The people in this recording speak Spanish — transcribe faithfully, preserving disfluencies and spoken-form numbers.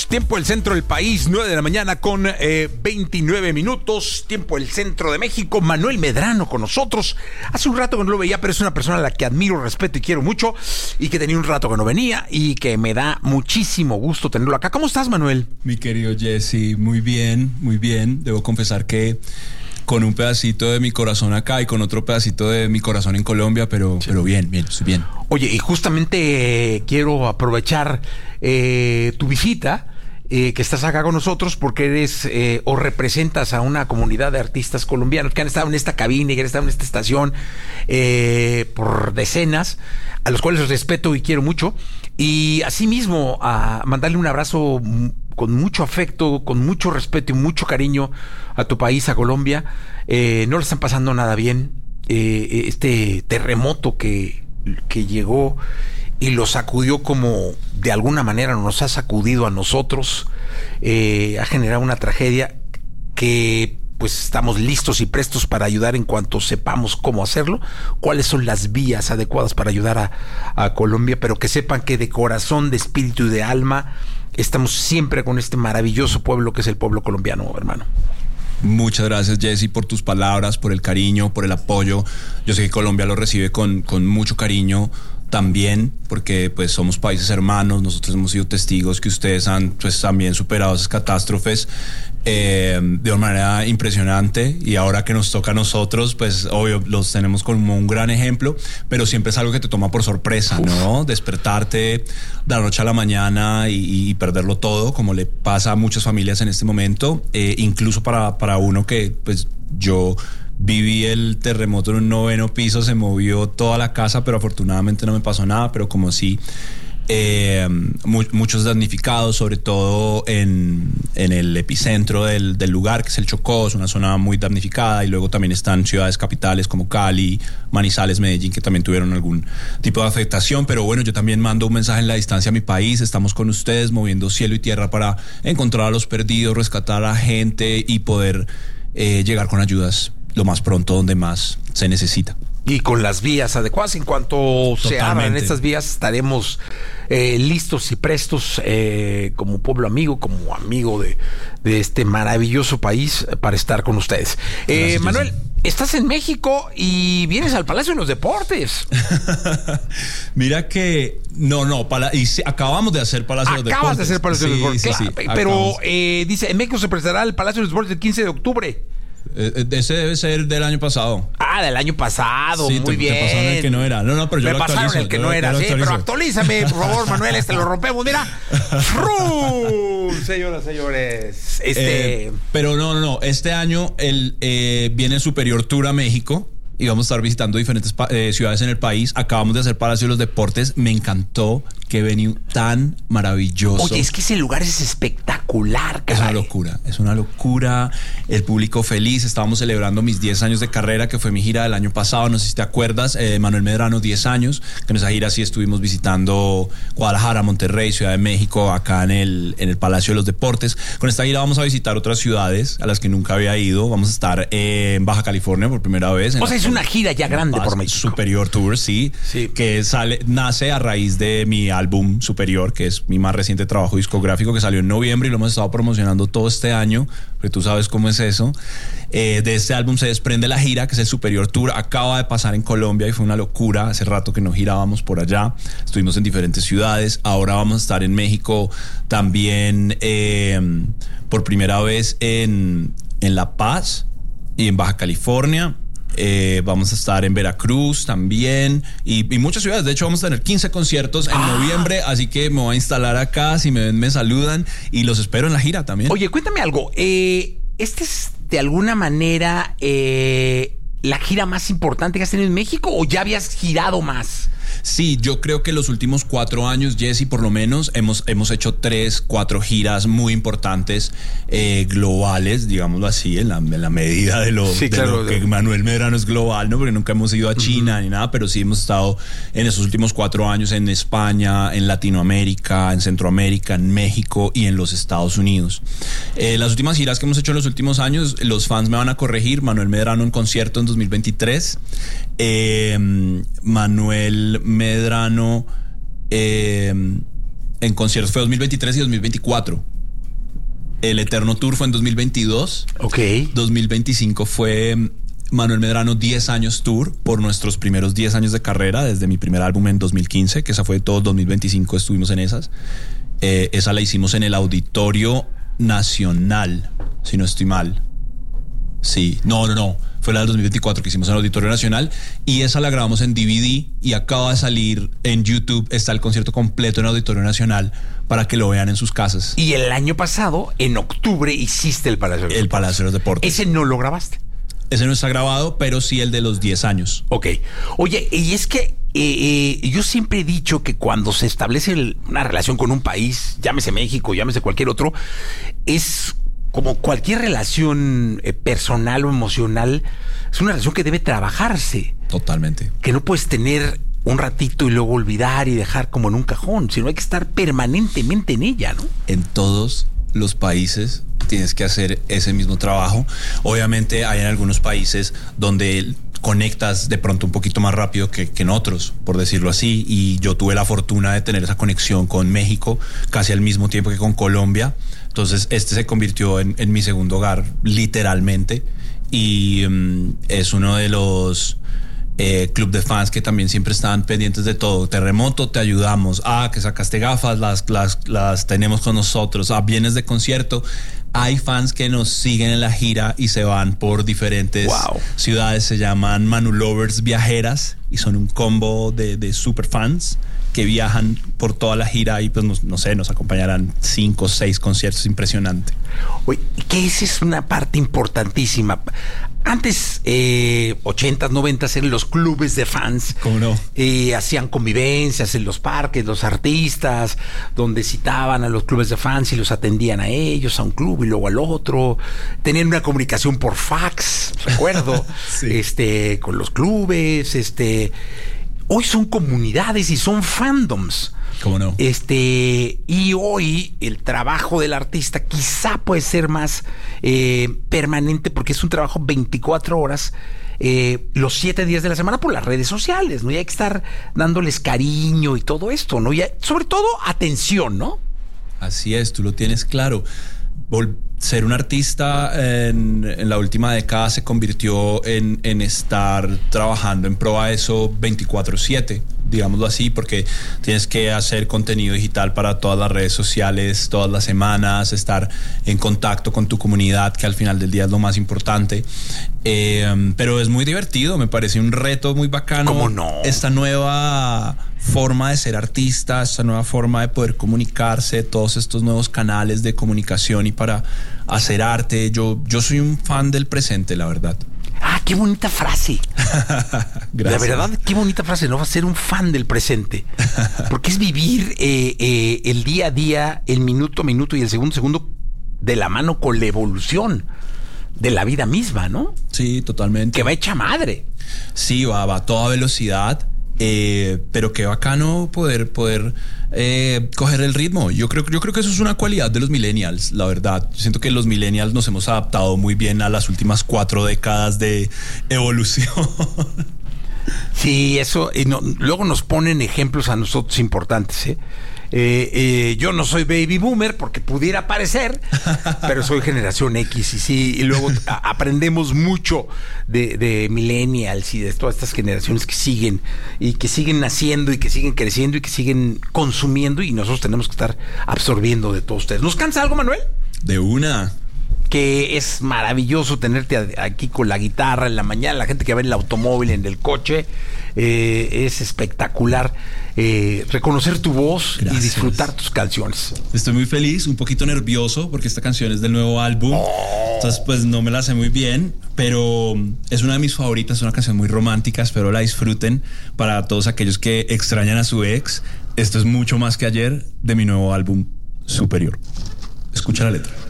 Tiempo del centro del país, nueve de la mañana con eh, veintinueve minutos. Tiempo del centro de México. Manuel Medrano con nosotros. Hace un rato que no lo veía, pero es una persona a la que admiro, respeto y quiero mucho. Y que tenía un rato que no venía y que me da muchísimo gusto tenerlo acá. ¿Cómo estás, Manuel? Mi querido Jesse, muy bien, muy bien. Debo confesar que con un pedacito de mi corazón acá y con otro pedacito de mi corazón en Colombia, pero, sí. pero bien, bien, estoy bien. Oye, y justamente eh, quiero aprovechar eh, tu visita, eh, que estás acá con nosotros, porque eres eh, o representas a una comunidad de artistas colombianos que han estado en esta cabina y que han estado en esta estación eh, por decenas, a los cuales los respeto y quiero mucho. Y asimismo, a mandarle un abrazo con mucho afecto, con mucho respeto y mucho cariño a tu país, a Colombia. Eh, no le están pasando nada bien. Eh, este terremoto que, que llegó y lo sacudió como de alguna manera nos ha sacudido a nosotros, eh, ha generado una tragedia que pues estamos listos y prestos para ayudar en cuanto sepamos cómo hacerlo, cuáles son las vías adecuadas para ayudar a, a Colombia, pero que sepan que de corazón, de espíritu y de alma estamos siempre con este maravilloso pueblo que es el pueblo colombiano, hermano. Muchas gracias, Jesse, por tus palabras, por el cariño, por el apoyo. Yo sé que Colombia lo recibe con, con mucho cariño también, porque pues somos países hermanos. Nosotros hemos sido testigos que ustedes han pues también superado esas catástrofes eh, de una manera impresionante, y ahora que nos toca a nosotros, pues obvio los tenemos como un gran ejemplo, pero siempre es algo que te toma por sorpresa, ¿no? Despertarte de la noche a la mañana y, y perderlo todo, como le pasa a muchas familias en este momento, eh, incluso para, para uno que pues yo viví el terremoto en un noveno piso, se movió toda la casa, pero afortunadamente no me pasó nada, pero como sí, eh, mu- muchos damnificados, sobre todo en, en el epicentro del, del lugar, que es el Chocó, es una zona muy damnificada, y luego también están ciudades capitales como Cali, Manizales, Medellín, que también tuvieron algún tipo de afectación. Pero bueno, yo también mando un mensaje en la distancia a mi país. Estamos con ustedes moviendo cielo y tierra para encontrar a los perdidos, rescatar a gente y poder eh, llegar con ayudas lo más pronto donde más se necesita. Y con las vías adecuadas. En cuanto Totalmente. se abran estas vías, estaremos eh, listos y prestos eh, como pueblo amigo, como amigo de, de este maravilloso país, para estar con ustedes. Eh, Gracias, Manuel, Jesse. Estás en México y vienes al Palacio de los Deportes. Mira que no, no, pala, y se, acabamos de hacer Palacio de los Deportes. Acabas de hacer Palacio de los Deportes, sí, claro, sí, sí, pero eh, dice, en México se presentará el Palacio de los Deportes el quince de octubre. Eh, ese debe ser del año pasado. Ah, del año pasado, sí, muy te, bien. Te pasaron el que no era. No, no, pero yo Me lo pasaron actualizo. el que yo no lo, era, sí, pero actualízame, por favor, Manuel, este lo rompemos, mira. ¡Frum! Señoras, señores, este... Eh, pero no, no, no, este año el, eh, viene el Superior Tour a México y vamos a estar visitando diferentes eh, ciudades en el país. Acabamos de hacer Palacio de los Deportes. Me encantó, qué venue tan maravilloso. Oye, es que ese lugar es espectacular, caray. Es una locura, es una locura. El público feliz. Estábamos celebrando mis diez años de carrera, que fue mi gira del año pasado. No sé si te acuerdas, eh, Manuel Medrano, diez años. Que en esa gira sí estuvimos visitando Guadalajara, Monterrey, Ciudad de México, acá en el, en el Palacio de los Deportes. Con esta gira vamos a visitar otras ciudades a las que nunca había ido. Vamos a estar eh, en Baja California por primera vez. O sea, es una gira ya grande por México. Superior Tour, sí, sí. Que sale, nace a raíz de mi álbum Superior, que es mi más reciente trabajo discográfico, que salió en noviembre y lo hemos estado promocionando todo este año, porque tú sabes cómo es eso. Eh, de este álbum se desprende la gira, que es el Superior Tour. Acaba de pasar en Colombia y fue una locura. Hace rato que no girábamos por allá. Estuvimos en diferentes ciudades. Ahora vamos a estar en México también eh, por primera vez en, en La Paz y en Baja California. Eh, vamos a estar en Veracruz también y, y muchas ciudades. De hecho, vamos a tener quince conciertos en ah. noviembre, así que me voy a instalar acá. Si me ven, me saludan y los espero en la gira también. Oye, cuéntame algo. Eh, ¿Este es de alguna manera eh, la gira más importante que has tenido en México o ya habías girado más? Sí, yo creo que los últimos cuatro años, Jesse, por lo menos, hemos, hemos hecho tres, cuatro giras muy importantes, eh, globales, digámoslo así, en la, en la medida de lo, sí, de claro, lo que de... Manuel Medrano es global, ¿no? Porque nunca hemos ido a China uh-huh. ni nada, pero sí hemos estado en esos últimos cuatro años en España, en Latinoamérica, en Centroamérica, en México y en los Estados Unidos. Eh, las últimas giras que hemos hecho en los últimos años, los fans me van a corregir, Manuel Medrano en concierto en dos mil veintitrés, eh, Manuel Medrano eh, en conciertos fue dos mil veintitrés y dos mil veinticuatro. El Eterno Tour fue en dos mil veintidós. Ok. dos mil veinticinco fue Manuel Medrano diez años Tour por nuestros primeros diez años de carrera, desde mi primer álbum en dos mil quince, que esa fue todo dos mil veinticinco, estuvimos en esas. Eh, esa la hicimos en el Auditorio Nacional, si no estoy mal. Sí, no, no, no. Fue la del dos mil veinticuatro que hicimos en el Auditorio Nacional, y esa la grabamos en D V D y acaba de salir en YouTube. Está el concierto completo en el Auditorio Nacional para que lo vean en sus casas. Y el año pasado, en octubre, hiciste el Palacio de los El Deportes. Palacio de los Deportes. Ese no lo grabaste. Ese no está grabado, pero sí el de los diez años. Ok. Oye, y es que eh, eh, yo siempre he dicho que cuando se establece el- una relación con un país, llámese México, llámese cualquier otro, es como cualquier relación eh, personal o emocional, es una relación que debe trabajarse, Totalmente. que no puedes tener un ratito y luego olvidar y dejar como en un cajón, sino hay que estar permanentemente en ella, ¿no? En todos los países tienes que hacer ese mismo trabajo. Obviamente hay en algunos países donde conectas de pronto un poquito más rápido que, que en otros, por decirlo así, y yo tuve la fortuna de tener esa conexión con México casi al mismo tiempo que con Colombia. Entonces este se convirtió en, en mi segundo hogar, literalmente, y um, es uno de los eh, club de fans que también siempre están pendientes de todo. Terremoto, te ayudamos. Ah, que sacaste gafas, las, las, las tenemos con nosotros. Ah, vienes de concierto. Hay fans que nos siguen en la gira y se van por diferentes Wow. ciudades. Se llaman Manu Lovers Viajeras y son un combo de, de super fans que viajan por toda la gira y pues no, no sé, nos acompañarán cinco o seis conciertos. Impresionante. Oye, que esa es una parte importantísima. Antes, eh, ochentas, noventas, eran los clubes de fans. ¿Cómo no? Eh, hacían convivencias en los parques, los artistas, donde citaban a los clubes de fans y los atendían a ellos, a un club y luego al otro. Tenían una comunicación por fax, recuerdo, Sí. este, con los clubes, este. Hoy son comunidades y son fandoms. ¿Cómo no? Este, y hoy el trabajo del artista quizá puede ser más eh, permanente porque es un trabajo veinticuatro horas, eh, los siete días de la semana por las redes sociales, ¿no? Y hay que estar dándoles cariño y todo esto, ¿no? Y hay- sobre todo atención, ¿no? Así es, tú lo tienes claro. Vol- ser un artista en, en la última década se convirtió en, en estar trabajando en pro a eso veinticuatro siete, digámoslo así, porque tienes que hacer contenido digital para todas las redes sociales todas las semanas, estar en contacto con tu comunidad, que al final del día es lo más importante. Eh, pero es muy divertido, me parece un reto muy bacano. ¿Cómo no? Esta nueva forma de ser artista, esta nueva forma de poder comunicarse, todos estos nuevos canales de comunicación y para hacer arte. Yo, yo soy un fan del presente, la verdad. Ah, qué bonita frase. Gracias. La verdad, qué bonita frase, ¿no? Va a ser un fan del presente. Porque es vivir eh, eh, el día a día, el minuto a minuto y el segundo a segundo de la mano con la evolución de la vida misma, ¿no? Sí, totalmente. Que va hecha madre. Sí, va, va a toda velocidad. Eh, pero qué bacano poder, poder eh, coger el ritmo. Yo creo, yo creo que eso es una cualidad de los millennials, la verdad. Yo siento que los millennials nos hemos adaptado muy bien a las últimas cuatro décadas de evolución. Sí, eso. Y no, luego nos ponen ejemplos a nosotros importantes, ¿eh? Eh, eh, yo no soy baby boomer porque pudiera parecer, pero soy generación X y sí, y luego a- aprendemos mucho de, de millennials y de todas estas generaciones que siguen y que siguen naciendo y que siguen creciendo y que siguen consumiendo y nosotros tenemos que estar absorbiendo de todos ustedes. ¿Nos cansa algo, Manuel? De una. Que es maravilloso tenerte a- aquí con la guitarra en la mañana, la gente que va en el automóvil, en el coche, eh, es espectacular eh, reconocer tu voz Gracias. y disfrutar tus canciones. Estoy muy feliz, un poquito nervioso porque esta canción es del nuevo álbum. Entonces pues no me la sé muy bien, pero es una de mis favoritas, es una canción muy romántica, espero la disfruten. Para todos aquellos que extrañan a su ex, esto es Mucho Más Que Ayer de mi nuevo álbum Superior. Escucha la letra.